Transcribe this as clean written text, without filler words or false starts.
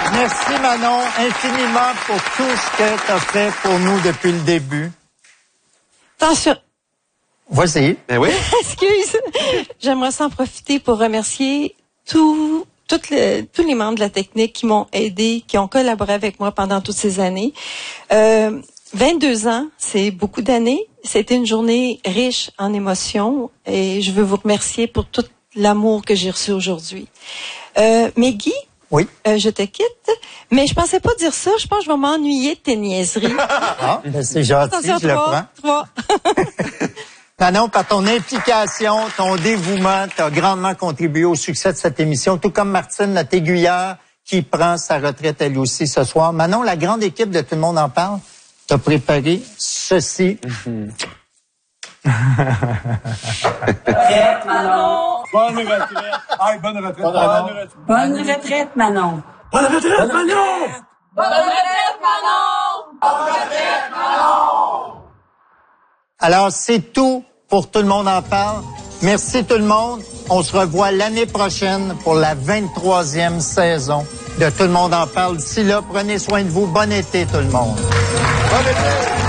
Merci Manon, infiniment pour tout ce que tu as fait pour nous depuis le début. Attention. Vas-y. Ben oui. Excuse. J'aimerais s'en profiter pour remercier tous les membres de la technique qui m'ont aidé, qui ont collaboré avec moi pendant toutes ces années. 22 ans, c'est beaucoup d'années. C'était une journée riche en émotions et je veux vous remercier pour tout l'amour que j'ai reçu aujourd'hui. Mais Guy, oui. Je te quitte, mais je pensais pas dire ça. Je pense que je vais m'ennuyer de tes niaiseries. Ah, ben c'est gentil, Attention, je le prends. 3. Manon, par ton implication, ton dévouement, tu as grandement contribué au succès de cette émission, tout comme Martine, notre aiguilleur, qui prend sa retraite elle aussi ce soir. Manon, la grande équipe de Tout le monde en parle, t'as préparé ceci. Retraite, Manon. Bonne retraite. Aïe, bonne retraite. Bonne retraite, Manon. Bonne retraite, Manon. Bonne retraite, Manon. Bonne retraite, Manon. Alors, c'est tout pour Tout le monde en parle. Merci tout le monde. On se revoit l'année prochaine pour la 23e saison de Tout le monde en parle. D'ici là, prenez soin de vous. Bon été, tout le monde. Bon été.